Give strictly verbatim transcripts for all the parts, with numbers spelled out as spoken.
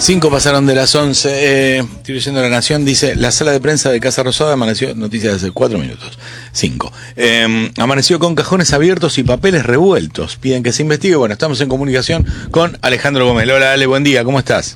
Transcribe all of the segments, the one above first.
Cinco pasaron de las once. Eh, estoy leyendo La Nación, dice: la sala de prensa de Casa Rosada amaneció, noticias de hace cuatro minutos. Cinco. Eh, amaneció con cajones abiertos y papeles revueltos. Piden que se investigue. Bueno, estamos en comunicación con Alejandro Gómez. Hola, Ale, buen día, ¿cómo estás?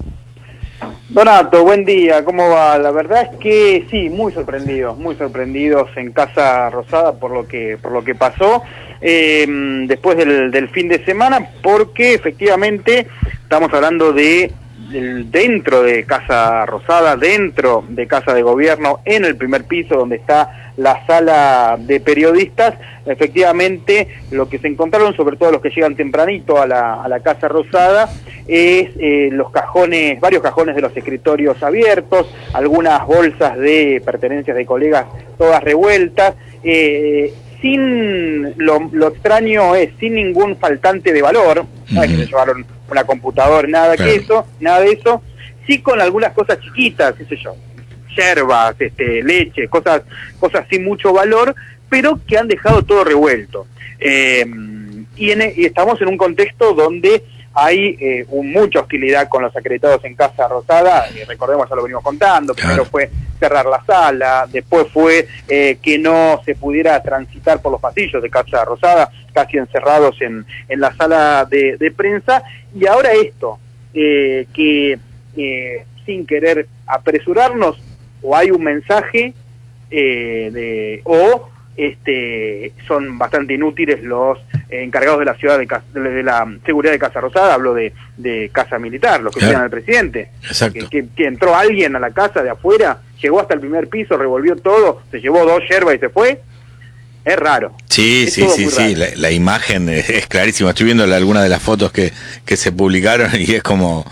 Donato, buen día, ¿cómo va? La verdad es que sí, muy sorprendidos, muy sorprendidos en Casa Rosada por lo que por lo que pasó eh, después del, del fin de semana, porque efectivamente estamos hablando de del, dentro de Casa Rosada, dentro de Casa de Gobierno, en el primer piso donde está la sala de periodistas. Efectivamente, lo que se encontraron, sobre todo los que llegan tempranito a la, a la Casa Rosada, es eh, los cajones, varios cajones de los escritorios abiertos, algunas bolsas de pertenencias de colegas todas revueltas, eh, sin, lo, lo extraño es, sin ningún faltante de valor, no es que se llevaron una computadora, nada claro. que eso, nada de eso, sí con algunas cosas chiquitas, qué sé yo, yerbas, este, leche, cosas, cosas sin mucho valor, pero que han dejado todo revuelto. Eh, y, en, y estamos en un contexto donde hay eh, un, mucha hostilidad con los acreditados en Casa Rosada, y recordemos, ya lo venimos contando, primero claro. fue cerrar la sala, después fue eh, que no se pudiera transitar por los pasillos de Casa Rosada, casi encerrados en, en la sala de, de prensa, y ahora esto, eh, que eh, sin querer apresurarnos, o hay un mensaje, eh, de o este son bastante inútiles los eh, encargados de la ciudad de, de, de la seguridad de Casa Rosada, hablo de, de Casa Militar, los que claro. cuidan al presidente. Exacto. Que, que, que entró alguien a la casa de afuera, llegó hasta el primer piso, revolvió todo, se llevó dos yerbas y se fue. Es raro. Sí, es sí, sí, sí, la, la imagen es, es clarísima. Estoy viendo algunas de las fotos que, que se publicaron y es como...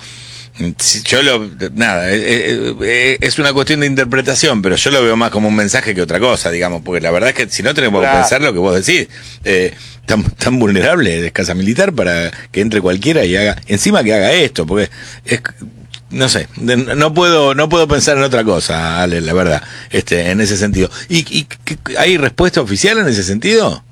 Yo lo, nada, es una cuestión de interpretación, pero yo lo veo más como un mensaje que otra cosa, digamos, porque la verdad es que si no tenemos claro. que pensar lo que vos decís, eh, tan, tan vulnerable es Casa Militar para que entre cualquiera y haga, encima que haga esto, porque es, no sé, no puedo, no puedo pensar en otra cosa, Ale, la verdad, este, en ese sentido. ¿Y, y hay respuesta oficial en ese sentido?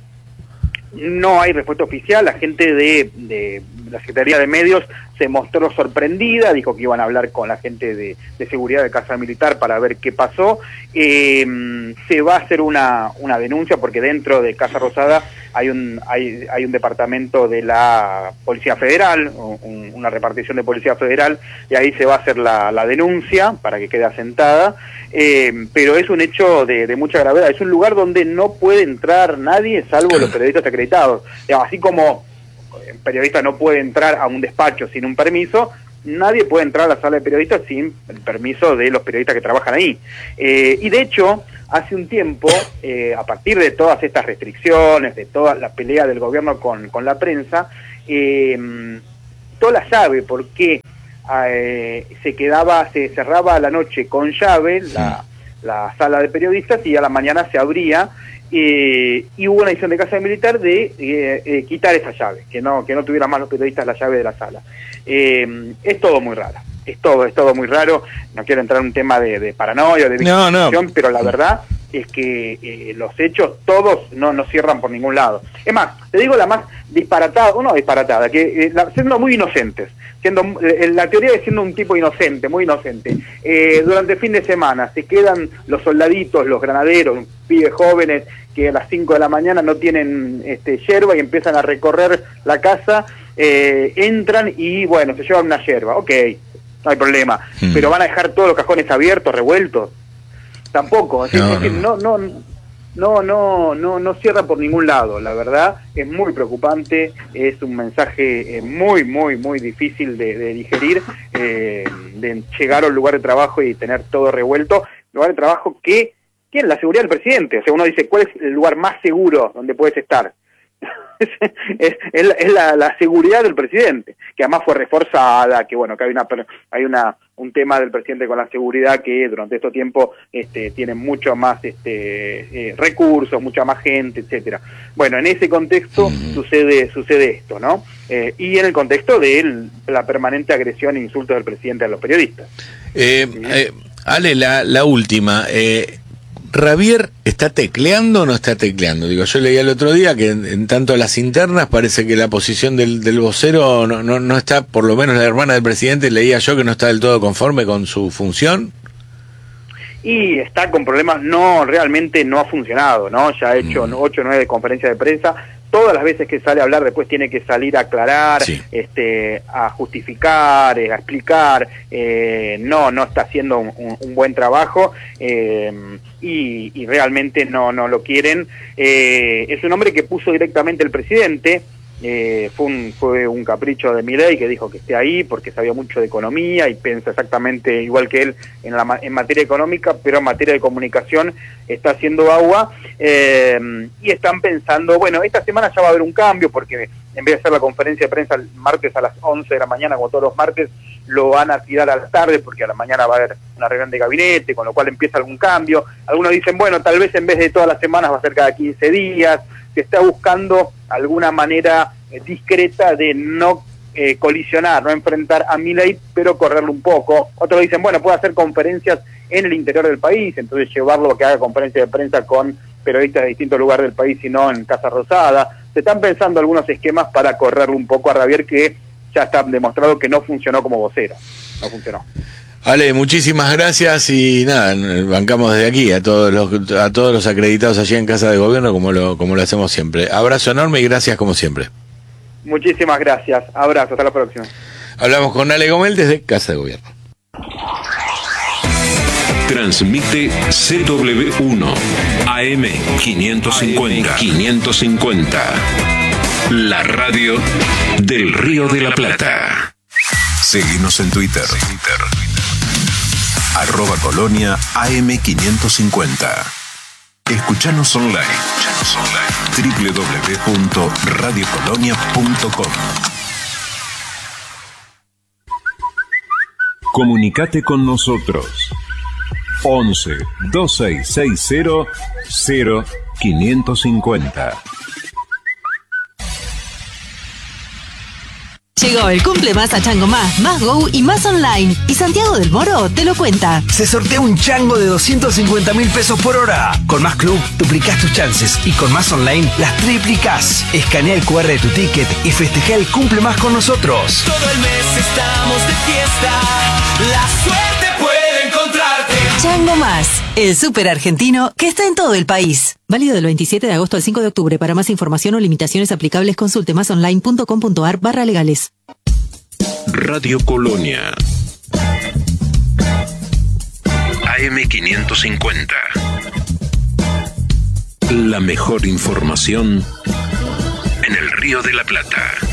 No hay respuesta oficial, la gente de, de la Secretaría de Medios se mostró sorprendida, dijo que iban a hablar con la gente de, de seguridad de Casa Militar para ver qué pasó. Eh, se va a hacer una, una denuncia porque dentro de Casa Rosada hay un, hay, hay un departamento de la Policía Federal, un, una repartición de Policía Federal, y ahí se va a hacer la, la denuncia para que quede asentada, eh, pero es un hecho de, de mucha gravedad, es un lugar donde no puede entrar nadie salvo los periodistas acreditados, digamos, así como un periodista no puede entrar a un despacho sin un permiso, nadie puede entrar a la sala de periodistas sin el permiso de los periodistas que trabajan ahí. Eh, y de hecho, hace un tiempo, eh, a partir de todas estas restricciones, de toda la pelea del gobierno con, con la prensa, eh, Tola sabe por qué eh, se quedaba, se cerraba a la noche con llave la, la sala de periodistas y a la mañana se abría. Eh, y hubo una decisión de Casa Militar de eh, eh, quitar esa llave, que no que no tuvieran más los periodistas la llave de la sala. Eh, es todo muy raro, es todo, es todo muy raro. No quiero entrar en un tema de, de paranoia, de victimización, no, no. pero la verdad es que eh, los hechos todos no, no cierran por ningún lado. Es más, te digo la más disparatada, o no disparatada, que eh, la, siendo muy inocentes, siendo eh, la teoría de siendo un tipo inocente, muy inocente. Eh, durante el fin de semana se quedan los soldaditos, los granaderos, pibes jóvenes que a las cinco de la mañana no tienen este, yerba y empiezan a recorrer la casa, eh, entran y bueno, se llevan una yerba, ok, no hay problema, hmm. pero van a dejar todos los cajones abiertos, revueltos. Tampoco, es no, decir, no, no, no, no, no, no cierra por ningún lado, la verdad, es muy preocupante, es un mensaje eh, muy, muy, muy difícil de, de digerir, eh, de llegar a un lugar de trabajo y tener todo revuelto, lugar de trabajo que, que es la seguridad del presidente, o sea, uno dice, ¿cuál es el lugar más seguro donde puedes estar? es, es, la, es la, la seguridad del presidente, que además fue reforzada, que bueno, que hay una hay una un tema del presidente con la seguridad que durante este tiempo este, tiene mucho más este, eh, recursos, mucha más gente, etcétera. Bueno, en ese contexto uh-huh. sucede sucede esto, ¿no? Eh, y en el contexto de el, la permanente agresión e insultos del presidente a los periodistas. Eh, ¿Sí? eh, Ale, la, la última. Eh, ¿Javier está tecleando o no está tecleando? Digo, yo leía el otro día que en, en tanto a las internas parece que la posición del, del vocero no, no, no está, por lo menos la hermana del presidente leía yo que no está del todo conforme con su función. Y está con problemas, no, realmente no ha funcionado, ¿no? Ya ha hecho mm. ocho o nueve conferencias de prensa. Todas las veces que sale a hablar después tiene que salir a aclarar, sí. este, a justificar, a explicar, eh, no, no está haciendo un, un, un buen trabajo eh, y, y realmente no, no lo quieren. Eh, es un hombre que puso directamente el presidente. Eh, fue, un, fue un capricho de Milei que dijo que esté ahí porque sabía mucho de economía y piensa exactamente igual que él en, la, en materia económica, pero en materia de comunicación está haciendo agua eh, y están pensando, bueno, esta semana ya va a haber un cambio porque en vez de hacer la conferencia de prensa el martes a las once de la mañana, como todos los martes, lo van a tirar a la tarde porque a la mañana va a haber una reunión de gabinete, con lo cual empieza algún cambio. Algunos dicen, bueno, tal vez en vez de todas las semanas va a ser cada quince días. Se está buscando alguna manera eh, discreta de no eh, colisionar, no enfrentar a Milei, pero correrlo un poco. Otros dicen, bueno, puede hacer conferencias en el interior del país, entonces llevarlo a que haga conferencias de prensa con periodistas de distintos lugares del país y no en Casa Rosada. Se están pensando algunos esquemas para correrlo un poco a Javier, que ya está demostrado que no funcionó como vocero. No funcionó. Ale, muchísimas gracias y nada, bancamos desde aquí a todos los a todos los acreditados allí en Casa de Gobierno como lo como lo hacemos siempre. Abrazo enorme y gracias como siempre. Muchísimas gracias. Abrazo, hasta la próxima. Hablamos con Ale Gomel desde Casa de Gobierno. Transmite C W uno A M quinientos cincuenta. quinientos cincuenta. La radio del Río de la Plata. Seguinos en Twitter. Arroba Colonia A M quinientos cincuenta. Escuchanos online. doble u doble u doble u punto radio colonia punto com. Comunicate con nosotros. once, dos seis seis cero, cero quinientos cincuenta. Llegó el cumple más a Chango Más, Más Go y Más Online. Y Santiago del Moro te lo cuenta. Se sortea un chango de doscientos cincuenta mil pesos por hora. Con Más Club duplicás tus chances y con Más Online las triplicás. Escanea el cu erre de tu ticket y festeja el cumple más con nosotros. Todo el mes estamos de fiesta. La suerte puede encontrarte. Chango Más, el súper argentino que está en todo el país. Válido del veintisiete de agosto al cinco de octubre. Para más información o limitaciones aplicables, consulte masonline punto com punto ar barra legales. Radio Colonia A M quinientos cincuenta. La mejor información en el Río de la Plata.